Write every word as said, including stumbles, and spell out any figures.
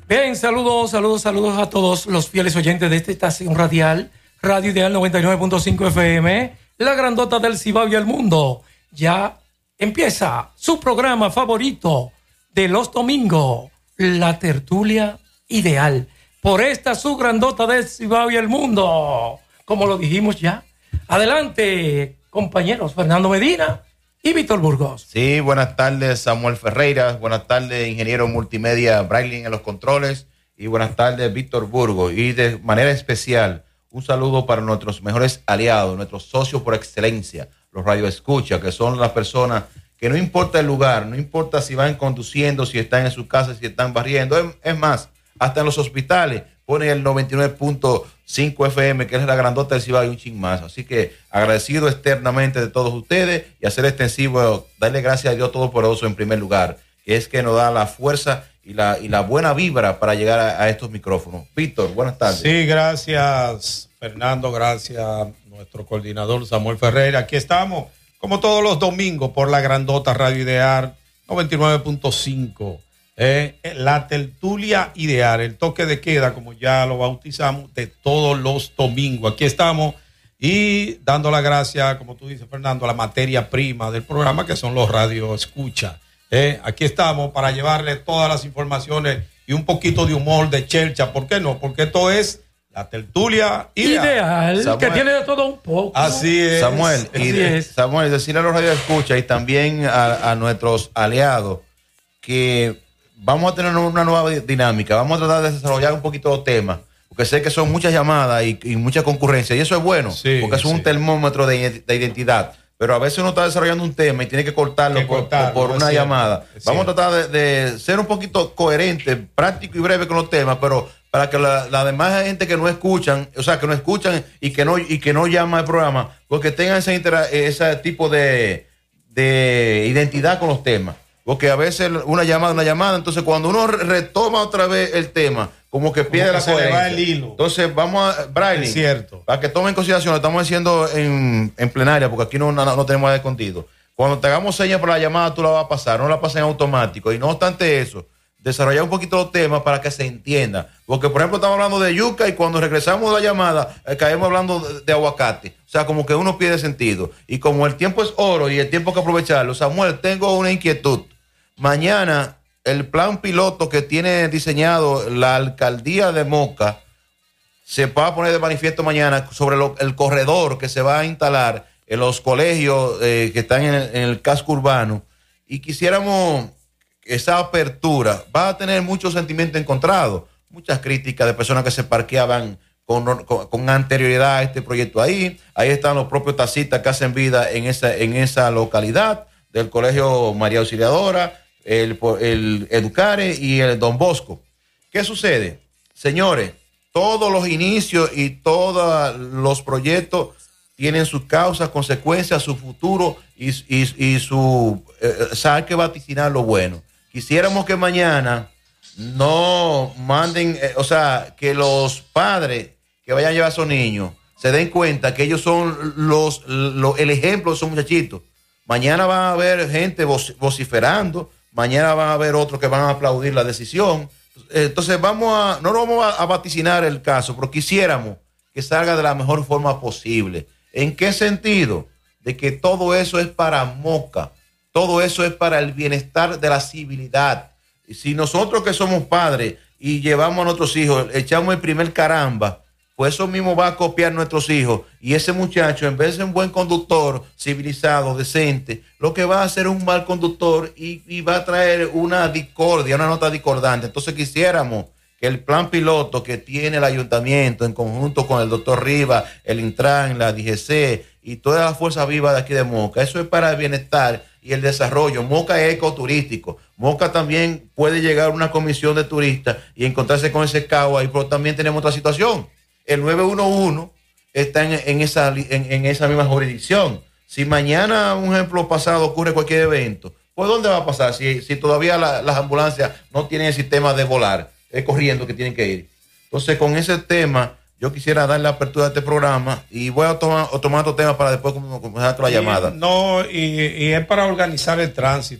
Bien, saludos, saludos, saludos a todos los fieles oyentes de esta estación radial, Radio Ideal noventa y nueve punto cinco F M, la grandota del Cibao y el mundo. Ya empieza su programa favorito de los domingos, la tertulia ideal, por esta su grandota del Cibao y el mundo, como lo dijimos ya. Adelante, compañeros, Fernando Medina y Víctor Burgos. Sí, buenas tardes, Samuel Ferreira. Buenas tardes, ingeniero multimedia Brailin en los controles. Y buenas tardes, Víctor Burgos. Y de manera especial, un saludo para nuestros mejores aliados, nuestros socios por excelencia, los radioescuchas, que son las personas que no importa el lugar, no importa si van conduciendo, si están en su casa, si están barriendo. Es, es más, hasta en los hospitales ponen el noventa y nueve punto cinco F M, que es la grandota del Cibao y un ching más. Así que agradecido externamente de todos ustedes y hacer extensivo, darle gracias a Dios Todopoderoso en primer lugar, que es que nos da la fuerza y la, y la buena vibra para llegar a, a estos micrófonos. Víctor, buenas tardes. Sí, gracias Fernando, gracias nuestro coordinador Samuel Ferreira. Aquí estamos, como todos los domingos, por la grandota Radio Ideal noventa y nueve punto cinco. Eh, la tertulia ideal, el toque de queda, como ya lo bautizamos, de todos los domingos. Aquí estamos y dando la gracia, como tú dices, Fernando, a la materia prima del programa, que son los radio escucha. Eh, aquí estamos para llevarle todas las informaciones y un poquito de humor, de chercha. ¿Por qué no? Porque esto es la tertulia ideal. Ideal, Samuel, que tiene de todo un poco. Así es. Samuel, Así y de, es. Samuel, decirle a los radio escucha y también a, a nuestros aliados que vamos a tener una nueva dinámica, vamos a tratar de desarrollar un poquito de temas, porque sé que son muchas llamadas y, y mucha concurrencia, y eso es bueno, sí, porque es un sí. termómetro de, de identidad, pero a veces uno está desarrollando un tema y tiene que cortarlo que por, cortarlo, por, por una llamada. Vamos a tratar de, de ser un poquito coherente, práctico y breve con los temas, pero para que la, la demás gente que no escuchan, o sea, que no escuchan y que no, y que no llaman al programa, porque tengan ese, intera, ese tipo de, de identidad con los temas. Porque a veces una llamada, una llamada, entonces cuando uno retoma otra vez el tema, como que pierde como que la coherencia. Se le va el hilo. Entonces vamos a, Braille, es cierto. Para que tomen en consideración, lo estamos haciendo en, en plenaria, porque aquí no, no, no tenemos nada escondido. Cuando te hagamos señas para la llamada, tú la vas a pasar, no la pasas en automático. Y no obstante eso, desarrollar un poquito los temas para que se entienda. Porque, por ejemplo, estamos hablando de yuca y cuando regresamos de la llamada, eh, caemos hablando de, de aguacate. O sea, como que uno pierde sentido. Y como el tiempo es oro y el tiempo hay que aprovecharlo, Samuel, tengo una inquietud. Mañana, el plan piloto que tiene diseñado la alcaldía de Moca se va a poner de manifiesto mañana sobre lo, el corredor que se va a instalar en los colegios eh, que están en el, en el casco urbano. Y quisiéramos esa apertura. Va a tener muchos sentimientos encontrados, muchas críticas de personas que se parqueaban con, con, con anterioridad a este proyecto ahí. Ahí están los propios taxistas que hacen vida en esa, en esa localidad del Colegio María Auxiliadora, El, el Educare y el Don Bosco. ¿Qué sucede? Señores, todos los inicios y todos los proyectos tienen sus causas, consecuencias, su futuro y, y, y su... Eh, sabe que vaticinar lo bueno. Quisiéramos que mañana no manden, eh, o sea, que los padres que vayan a llevar a esos niños se den cuenta que ellos son los, los el ejemplo de esos muchachitos. Mañana van a haber gente vociferando, mañana van a haber otros que van a aplaudir la decisión. Entonces vamos a, no vamos a, a vaticinar el caso, pero quisiéramos que salga de la mejor forma posible. ¿En qué sentido? De que todo eso es para Moca, todo eso es para el bienestar de la civilidad. Y si nosotros que somos padres y llevamos a nuestros hijos, echamos el primer caramba, pues eso mismo va a copiar nuestros hijos. Y ese muchacho, en vez de ser un buen conductor, civilizado, decente, lo que va a ser un mal conductor y, y va a traer una discordia, una nota discordante. Entonces quisiéramos que el plan piloto que tiene el ayuntamiento en conjunto con el doctor Rivas, el Intran, la D G C y toda la fuerza viva de aquí de Moca, eso es para el bienestar y el desarrollo. Moca es ecoturístico. Moca también puede llegar una comisión de turistas y encontrarse con ese caos ahí, pero también tenemos otra situación. El nueve uno uno está en, en, esa, en, en esa misma jurisdicción. Si mañana, un ejemplo pasado, ocurre cualquier evento, pues ¿dónde va a pasar? Si, si todavía la, las ambulancias no tienen el sistema de volar, es corriendo que tienen que ir. Entonces, con ese tema, yo quisiera darle la apertura a este programa y voy a tomar, a tomar otro tema para después comenzar la llamada. No, y, y es para organizar el tránsito.